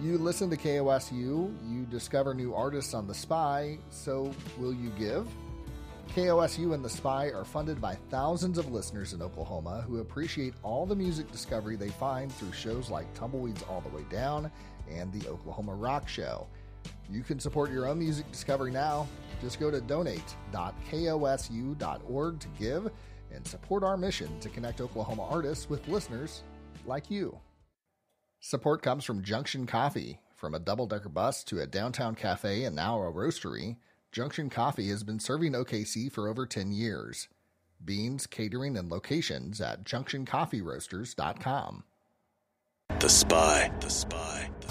You listen to KOSU, you discover new artists on The Spy, so will you give? KOSU and The Spy are funded by thousands of listeners in Oklahoma who appreciate all the music discovery they find through shows like Tumbleweeds All the Way Down and the Oklahoma Rock Show. You can support your own music discovery now. Just go to donate.kosu.org to give and support our mission to connect Oklahoma artists with listeners like you. Support comes from Junction Coffee. From a double-decker bus to a downtown cafe and now a roastery, Junction Coffee has been serving OKC for over 10 years. Beans, catering, and locations at junctioncoffeeroasters.com. The Spy.